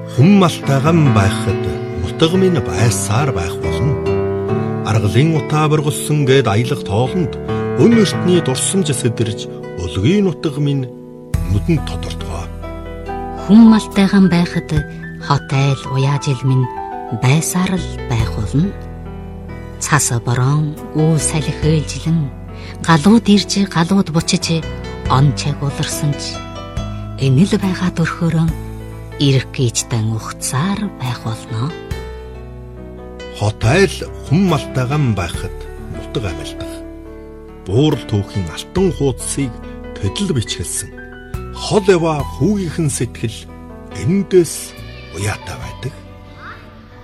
Хүн малтайган байхад нутаг минь байсаар байх болно. Аргалын утаа бургалсан гээд аялах тоолонд өн өртний дурсамж сэдэрж өлгийн нутаг минь нүдэнд тодортгоо. Хүн малтайган байхад хот айл уяажил минь байсаар л байх болно. Цас борон үл салхи хээлжлэн галууд ирж галууд бучиж он чаг уларсан ч энэл байгаа төрхөөрөн ирэх гэжтэн ухцаар байх болно. Хот айл хүн малтайган байхад нутаг амьлдах. Буурал түүхийн алтан хуудсыг төдөл бичгэлсэн. Хол ява хүүгийнхэн сэтгэл эндээс уяатай байдаг.